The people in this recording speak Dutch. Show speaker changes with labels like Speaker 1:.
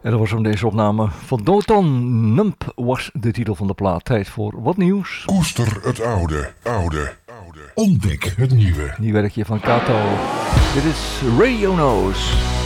Speaker 1: En dat was om deze opname van Dotan. Nump was de titel van de plaat. Tijd voor wat nieuws.
Speaker 2: Koester het oude. Ontdek het nieuwe.
Speaker 1: Nieuw werkje van Kato. Dit is Radio Nose.